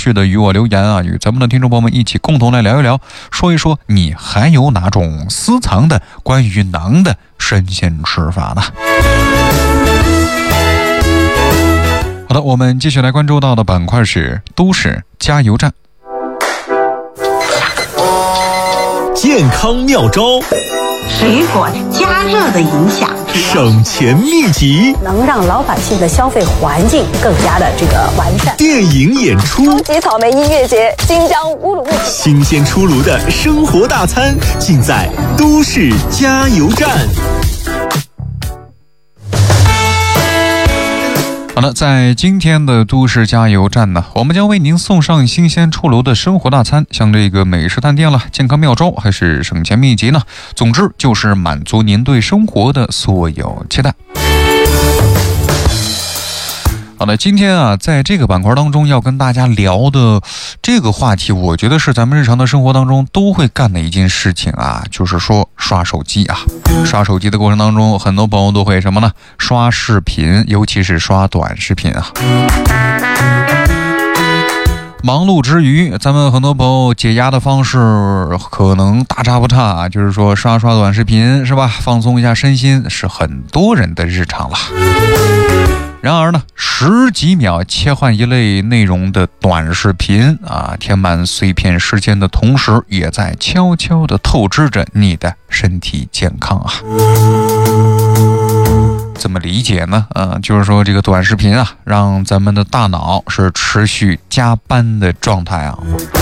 续的与我留言啊，与咱们的听众朋友们一起共同来聊一聊，说一说你还有哪种私藏的关于馕的神仙吃法呢？好的，我们继续来关注到的板块是都市加油站。 健康妙招， 水果加热的影响， 省钱秘籍， 能让老百姓的消费环境更加的完善。 电影演出， 超级草莓音乐节，新疆乌鲁木齐， 新鲜出炉的生活大餐，尽在都市加油站。 好了，在今天的都市加油站呢，我们将为您送上新鲜出炉的生活大餐，像这个美食探店了、健康妙招还是省钱秘籍呢？总之就是满足您对生活的所有期待。好的，今天啊，在这个板块当中要跟大家聊的这个话题，我觉得是咱们日常的生活当中都会干的一件事情啊，就是说刷手机啊。刷手机的过程当中，很多朋友都会什么呢？刷视频，尤其是刷短视频啊。忙碌之余，咱们很多朋友解压的方式可能大差不差啊，就是说刷短视频是吧？放松一下身心，是很多人的日常了。然而呢，10几秒切换一类内容的短视频啊，填满碎片时间的同时，也在悄悄地透支着你的身体健康啊。怎么理解呢？就是说这个短视频啊，让咱们的大脑是持续加班的状态啊。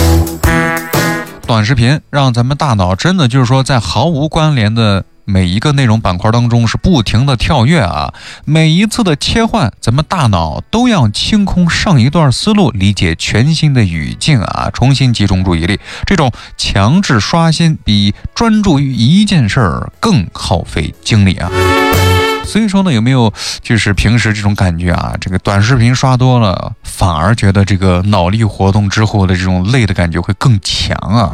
短视频让咱们大脑真的就是说在毫无关联的每一个内容板块当中是不停的跳跃啊，每一次的切换，咱们大脑都要清空上一段思路，理解全新的语境啊，重新集中注意力。这种强制刷新比专注于一件事儿更耗费精力啊。所以说呢，有没有就是平时这种感觉啊，这个短视频刷多了，反而觉得这个脑力活动之后的这种累的感觉会更强啊。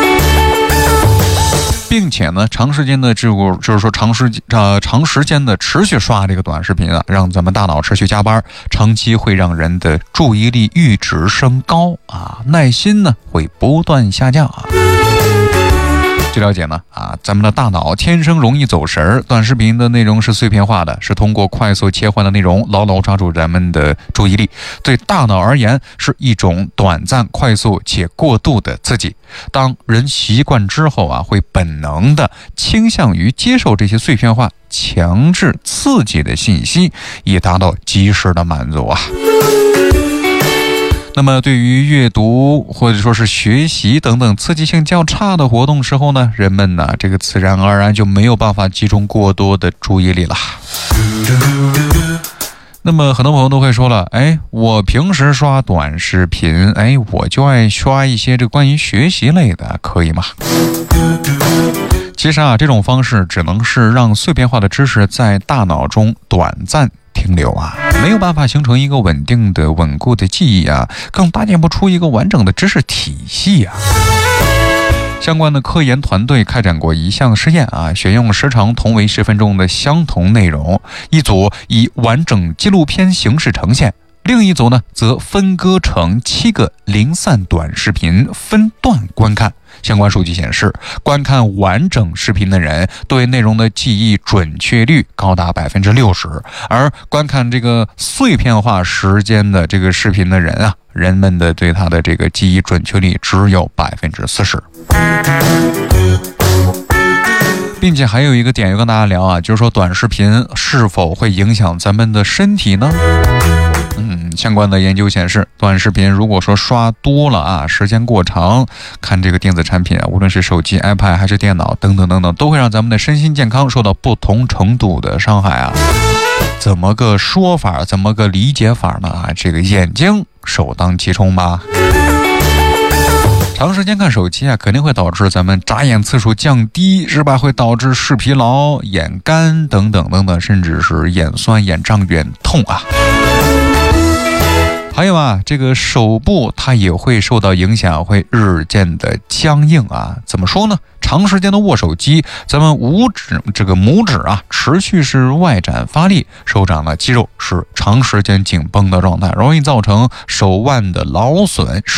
并且呢，长时间的就是说长时间的持续刷这个短视频啊，让咱们大脑持续加班，长期会让人的注意力阈值升高啊，耐心呢会不断下降啊。据了解呢，咱们的大脑天生容易走神，短视频的内容是碎片化的，是通过快速切换的内容牢牢抓住咱们的注意力，对大脑而言是一种短暂、快速且过度的刺激。当人习惯之后啊，会本能的倾向于接受这些碎片化、强制刺激的信息，以达到及时的满足啊。那么对于阅读或者说是学习等等刺激性较差的活动时候呢，人们呢这个自然而然就没有办法集中过多的注意力了。那么很多朋友都会说了，我平时刷短视频，我就爱刷一些这关于学习类的，可以吗？其实啊，这种方式只能是让碎片化的知识在大脑中短暂停留啊，没有办法形成一个稳定的、稳固的记忆啊，更搭建不出一个完整的知识体系啊。相关的科研团队开展过一项实验啊，选用时长同为10分钟的相同内容，一组以完整纪录片形式呈现，另一组呢则分割成7个零散短视频分段观看。相关数据显示，观看完整视频的人对内容的记忆准确率高达60%，而观看这个碎片化时间的这个视频的人啊，人们的对他的这个记忆准确率只有40%。并且还有一个点要跟大家聊啊，就是说短视频是否会影响咱们的身体呢？相关的研究显示，短视频如果说刷多了啊，时间过长，看这个电子产品啊，无论是手机、iPad 还是电脑等等等等，都会让咱们的身心健康受到不同程度的伤害啊。怎么个说法，怎么个理解法呢？这个眼睛首当其冲吧。长时间看手机啊，肯定会导致咱们眨眼次数降低，是吧？会导致视疲劳、眼干等等等等，甚至是眼酸、眼胀、眼痛啊。还有啊，这个手部它也会受到影响，会日渐的僵硬啊。怎么说呢？长时间的握手机，咱们拇指啊，持续是外展发力，手掌的肌肉是长时间紧绷的状态，容易造成手腕的劳损。